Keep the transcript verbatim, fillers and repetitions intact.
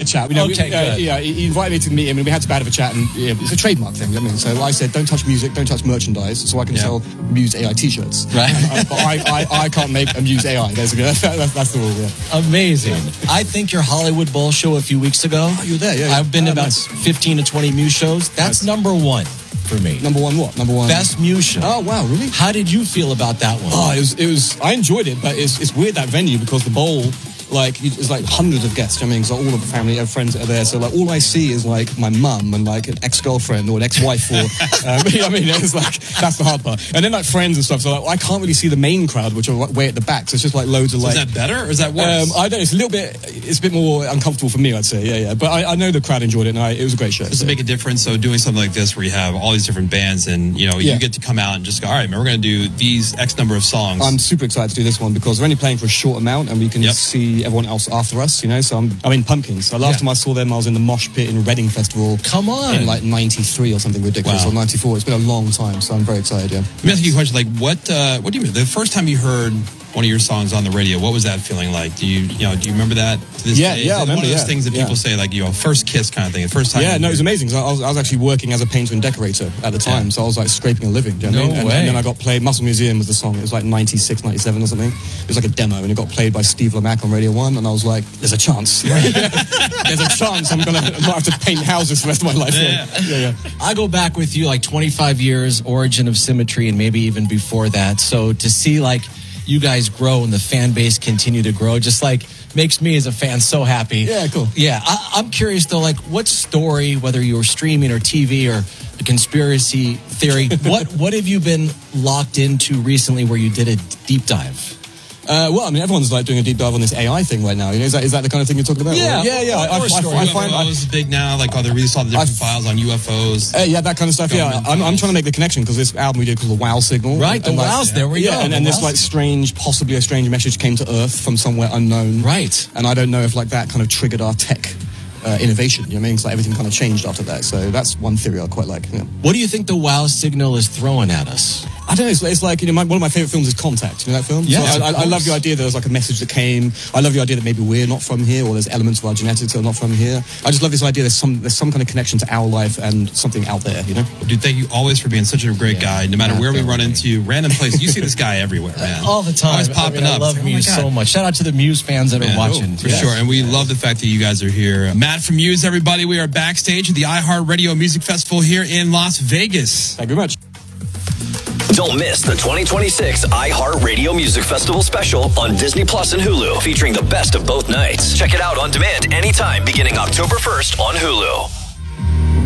chat. You know, Okay, we, uh, good. Yeah, he he invited me to meet him, and we had a bit of a chat, and yeah, it's a trademark thing. I mean, so I said, don't touch music, don't touch merchandise, so I can Yeah. sell Muse A I T-shirts. Right. Uh, but I, I, I can't make a Muse A I. Basically, that's, that's, that's the rule. Yeah. Amazing. I think your Hollywood Bowl show a few weeks ago. Oh, you were there, yeah. I've been to Oh, about nice. fifteen to twenty Muse shows. That's Nice. number one for me. Number one, what? Number one. Best Muse show. Oh wow, really? How did you feel about that one? Oh, it was, it was. I enjoyed it, but it's, it's weird that venue because the bowl, like, you- it's like hundreds of guests. I mean, so all of the family, and friends that are there. So like, all I see is like my mum and like an ex-girlfriend or an ex-wife, or um, I mean, it's like that's the hard part. And then like friends and stuff. So like, I can't really see the main crowd, which are like, way at the back. So it's just like loads of So like. is that better or is that worse? Um, I don't. It's a little bit. It's a bit more uncomfortable for me, I'd say. Yeah, yeah. But I, I know the crowd enjoyed it, and I, it was a great show. Does it make a difference? So doing something like this where you have all these different bands and, you know, Yeah. you get to come out and just go, all right, man, we're going to do these X number of songs. I'm super excited to do this one because we're only playing for a short amount and we can Yep. see everyone else after us, you know. So I'm, I mean, Pumpkins. So last Yeah. time I saw them, I was in the Mosh Pit in Reading Festival. Come on. In like ninety-three or something ridiculous, Wow. or ninety-four. It's been a long time, so I'm very excited, yeah. Let me ask you a question. Like, what, uh, what do you mean? The first time you heard one of your songs on the radio, what was that feeling like? Do you, you know, do you remember that to this Yeah, day? yeah, I Is it remember, one of those yeah, things that yeah. people say, like, you know, first kiss kind of thing, the first time. Yeah, you no, it was hear- amazing. 'Cause I was, I was actually working as a painter and decorator at the time, Yeah. so I was like scraping a living. Do you know what I No mean? And, way. and then I got played. Muscle Museum was the song. It was like ninety-six, ninety-seven or something. It was like a demo, and it got played by Steve Lamacq on Radio One, and I was like, "There's a chance. There's a chance I'm gonna not have to paint houses for the rest of my life." Yeah. yeah, yeah. I go back with you like twenty-five years, Origin of Symmetry, and maybe even before that. So to see like you guys grow and the fan base continue to grow, just like makes me as a fan so happy. Yeah, cool. Yeah, I, I'm curious though, like what story, whether you were streaming or T V or a conspiracy theory, what what have you been locked into recently where you did a deep dive? Uh, well, I mean, everyone's like doing a deep dive on this A I thing right now. You know, is that is that the kind of thing you're talking about? Yeah. Or- yeah, yeah. I, I, Or I, story. I find, I, U F Os is big now, like, oh, they released all the different I- files on U F Os. Uh, yeah, that kind of stuff. Yeah, Government I'm, I'm files. trying to make the connection because this album we did called the Wow Signal. Right, the And, like, wows, there we yeah, go, and, the and this wows. like strange, possibly a strange message came to Earth from somewhere unknown. Right. And I don't know if like that kind of triggered our tech uh, innovation. You know what I mean? Because like, everything kind of changed after that. So that's one theory I quite like. Yeah. What do you think the wow signal is throwing at us? I don't know. It's, it's like, you know, my, one of my favorite films is Contact. You know that film? Yes, So I, of I, I love course. the idea that there's like a message that came. I love the idea that maybe we're not from here, or there's elements of our genetics that are not from here. I just love this idea. There's some there's some kind of connection to our life and something out there. You know? Dude, thank you always for being such a great guy. No matter Yeah, where we run definitely. into, random places, you see this guy everywhere, man. All the time. Always I popping mean, I up. love It's like, oh my Muse God. so much. Shout out to the Muse fans that Man, are watching. oh, for Yes. sure. And we love the fact that you guys are here. Matt from Muse, everybody. We are backstage at the iHeartRadio Music Festival here in Las Vegas. Thank you very much. Don't miss the twenty twenty-six iHeartRadio Music Festival special on Disney Plus and Hulu, featuring the best of both nights. Check it out on demand anytime beginning October first on Hulu.